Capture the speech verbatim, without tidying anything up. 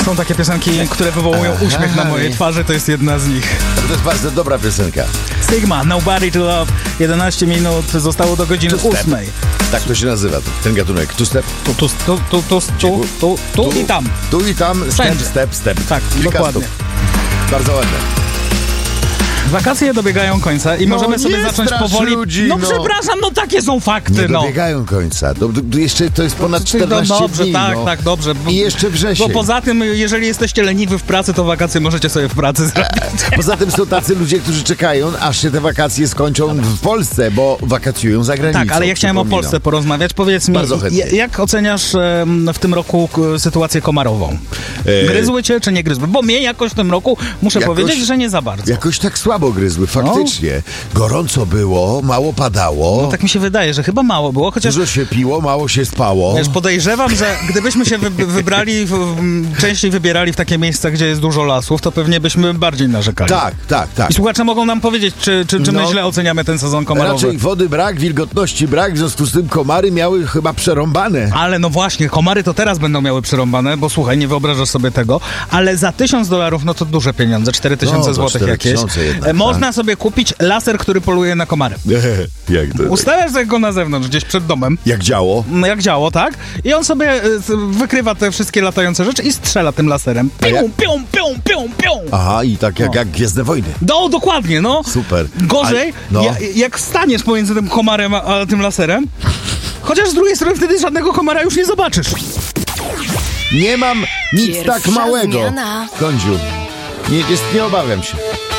Są takie piosenki, które wywołują Aha. uśmiech na mojej twarzy, to jest jedna z nich. To jest bardzo dobra piosenka. Stigma, Nobody to Love. jedenaście minut, zostało do godziny ósmej. Tak to się nazywa, ten gatunek. Tu step. Tu, tu, tu, tu, tu, tu, tu, tu i tam. Tu i tam, step, Wszędzie. step, step. Tak, Kilka dokładnie. stóp. Bardzo ładne. Wakacje dobiegają końca i No, możemy sobie nie zacząć strasz powoli... ludzi, no, no. przepraszam, no takie są fakty, Nie no. dobiegają końca. Do, do, jeszcze to jest ponad No czternaście dobrze, dni. tak, no. tak, dobrze. Bo, I jeszcze wrzesień. Bo poza tym, jeżeli jesteście leniwi w pracy, to wakacje możecie sobie w pracy zrobić. Poza tym są tacy ludzie, którzy czekają, aż się te wakacje skończą w Polsce, bo wakacjują za granicą. Tak, ale ja chciałem o przypominam. Polsce porozmawiać. Powiedz mi, Bardzo chętnie. j- jak oceniasz em, w tym roku k- sytuację komarową? E, Gryzły cię, czy nie gryzły? Bo mnie jakoś w tym roku, muszę Jakoś- powiedzieć, że nie za bardzo. Jakoś tak słabo gryzły, faktycznie. Gorąco było, mało padało, No tak mi się wydaje, że chyba mało było, chociaż dużo się piło, mało się spało. wiesz, podejrzewam, że gdybyśmy się wy- wybrali, w, w, częściej wybierali w takie miejsca, gdzie jest dużo lasów, to pewnie byśmy bardziej narzekali. Tak, tak, tak. I słuchacze mogą nam powiedzieć, czy, czy, czy my No. źle oceniamy ten sezon komarowy. Raczej wody brak, wilgotności brak, w związku z tym komary miały chyba przerąbane. Ale no właśnie, komary to teraz będą miały przerąbane, bo słuchaj, nie wyobrażasz sobie tego, ale za tysiąc dolarów, no to duże pieniądze, cztery tysiące No, to złotych cztery jakieś. tysiące jednak, E, Można tak. sobie kupić laser, który poluje na komary. Jak to? Ustawiasz sobie go na zewnątrz, gdzieś przed domem, Jak działo? no jak działo, tak? I on sobie e, s- wykrywa te wszystkie latające rzeczy i strzela tym laserem. A jak- Pią, pią, pią, pią, pią. Aha, i tak jak, No. jak Gwiezdne Wojny. No, dokładnie, no. Super. Gorzej, A- no. ja, jak staniesz pomiędzy tym komarem a, a tym laserem, chociaż z drugiej strony wtedy żadnego komara już nie zobaczysz. Nie mam nic Pierwsza tak małego. zmiana. Kądziu, nie, jest, nie obawiam się.